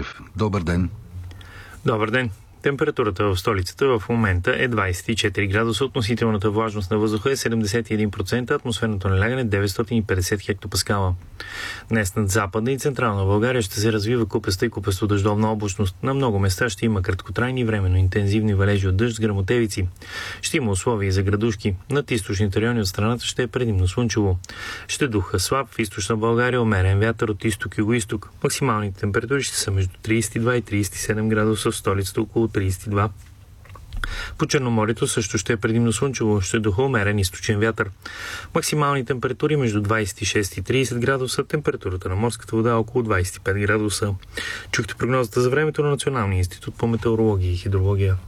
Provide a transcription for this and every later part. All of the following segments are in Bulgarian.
Ботев. Добър ден! Добър ден! Температурата в столицата в момента е 24 градуса, относителната влажност на въздуха е 71%, атмосферното налягане 950 хектопаскала. Днес над Западна и Централна България ще се развива купеста и купесто-дъждовна облачност. На много места ще има краткотрайни временно интензивни валежи от дъжд с гръмотевици. Ще има условия за градушки. Над източните райони от страната ще е предимно слънчево. Ще духа слаб в източна България, умерен вятър от изток и югоизток. Максималните температури ще са между 32 и 37 градуса, в столицата около 32. По Черноморието също ще е предимно слънчево, ще духа умерен източен вятър. Максимални температури между 26 и 30 градуса, температурата на морската вода около 25 градуса. Чухте прогнозата за времето на Националния институт по метеорология и хидрология.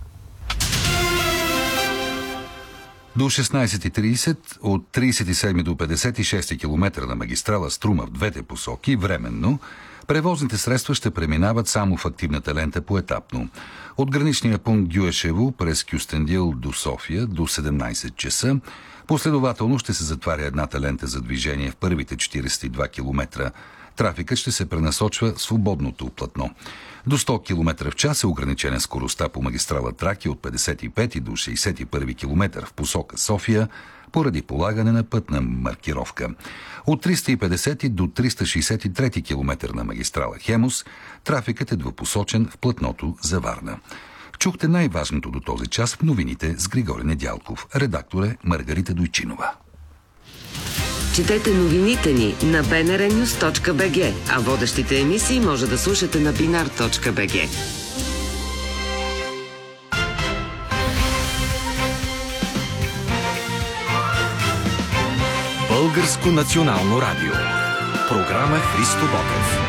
До 16:30 от 37 до 56 км на магистрала Струма в двете посоки временно превозните средства ще преминават само в активната лента поетапно. От граничния пункт Гюешево през Кюстендил до София до 17 часа последователно ще се затваря едната лента за движение в първите 42 км. Трафикът ще се пренасочва в свободното платно. До 100 км в час е ограничена скоростта по магистрала Тракия от 55 до 61 км в посока София поради полагане на пътна маркировка. От 350 до 363 км на магистрала Хемус трафикът е двупосочен в платното за Варна. Чухте най-важното до този час в новините с Григорий Недялков. Редактор е Маргарита Дойчинова. Четете новините ни на bnrnews.bg, а водещите емисии може да слушате на binar.bg. Българско национално радио. Програма Христо Ботев.